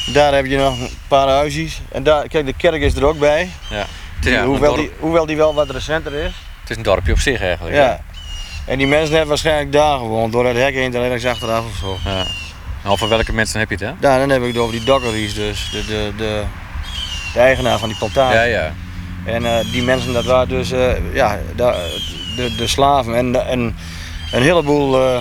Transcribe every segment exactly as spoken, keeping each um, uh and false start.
Daar heb je nog een paar huisjes. En daar, kijk, de kerk is er ook bij. Ja. Die, Ja, hoewel, dorp, die, hoewel die wel wat recenter is. het is een dorpje op zich eigenlijk. Ja. En die mensen hebben waarschijnlijk daar gewoond, door het hek heen te rechts achteraf of zo. Ja. En over welke mensen heb je het, hè? Daar, dan heb ik het over die Dockeries, dus de, de, de, de eigenaar van die plantage. Ja, ja. En uh, die mensen, dat waren dus uh, ja, de, de, de slaven en, en een heleboel, uh,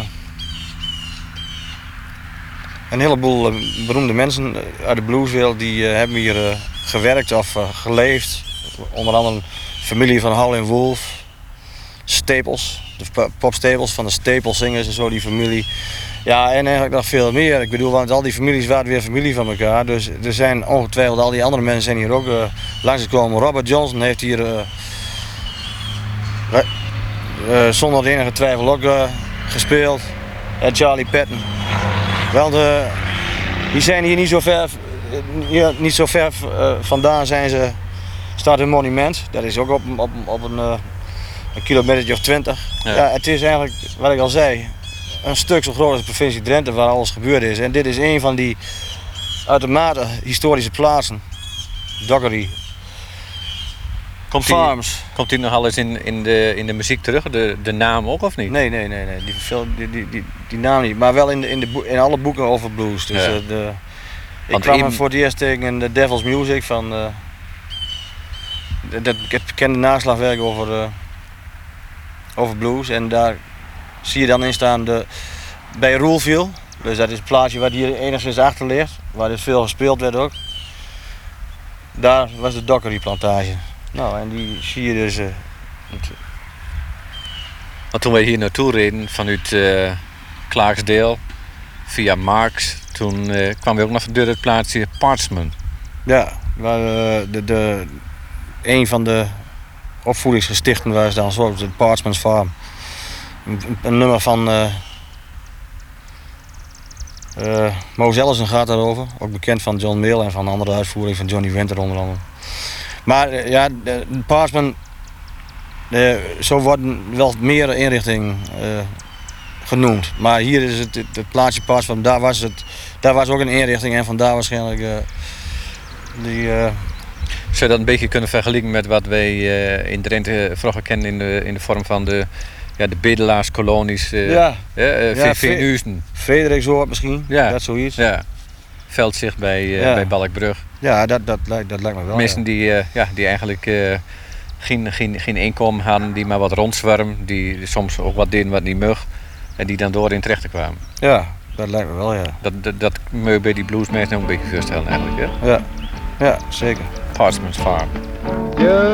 een heleboel uh, beroemde mensen uit de blueswereld die uh, hebben hier uh, gewerkt of uh, geleefd. Onder andere familie van Howlin' Wolf, Staples, de Pop Staples van de Staples zingers en zo, die familie. Ja, en eigenlijk nog veel meer. Ik bedoel, want al die families waren weer familie van elkaar. Dus er zijn ongetwijfeld, al die andere mensen zijn hier ook uh, langsgekomen. Robert Johnson heeft hier uh, uh, zonder enige twijfel ook uh, gespeeld. En Charlie Patton. Wel, de, die zijn hier niet zo ver, hier, niet zo ver uh, vandaan zijn ze, staat een monument. Dat is ook op, op, op een, uh, een kilometer of twintig. Ja. Ja, het is eigenlijk, wat ik al zei, een stuk zo groot als de provincie Drenthe waar alles gebeurd is. En dit is een van die uitermate historische plaatsen. Dockery. Komt Farms. Die, komt die nogal eens in, in, de, in de muziek terug, de, de naam ook of niet? Nee, nee, nee, nee. Die, die, die, die, die naam niet. Maar wel in, de, in, de, in alle boeken over blues. Dus, ja. uh, de, ik Want kwam in... hem voor het eerst tegen in The Devil's Music van uh, dat bekende naslagwerk over, uh, over blues. En daar zie je dan in staan de, bij Ruleville. Dus dat is het plaatsje waar hier enigszins achter ligt. Waar dus veel gespeeld werd ook. Daar was de Dockery plantage. Nou, en die zie je dus. Uh, Want toen wij hier naartoe reden vanuit uh, Klaaksdeel via Marks, toen uh, kwamen we ook nog door het plaatsje Parchman. Ja, waar uh, de, de, een van de opvoedingsgestichten was dan zo, de Parchman's Farm. Een, een nummer van uh, uh, Mose Ellison gaat daarover, ook bekend van John Mayall en van andere uitvoering van Johnny Winter onder andere. Maar uh, ja, de, de Parchman, uh, zo worden wel meer inrichtingen uh, genoemd. Maar hier is het, het, het plaatsje Parchman, daar was, het, daar was ook een inrichting en vandaar waarschijnlijk uh, die... Uh, Zou je dat een beetje kunnen vergelijken met wat wij uh, in Drenthe vroeger kenden in de, in de vorm van de, ja, de bedelaarskolonies? Uh, ja. Uh, ja, Venuzen. Frederikshoort misschien, ja. dat zoiets. Ja. Veldzicht bij, uh, ja. bij Balkbrug. Ja, dat, dat, lijkt, dat lijkt me wel. Mensen ja. die, uh, ja, die eigenlijk uh, geen, geen, geen inkomen hadden, die maar wat rondzwermen, die soms ook wat deden wat niet mug en die dan door in terecht kwamen. Ja, dat lijkt me wel, ja. Dat, dat, dat moet je bij die bluesmensen ook een beetje voorstellen eigenlijk, hè? Ja, ja zeker. Parchman's Farm. Yeah.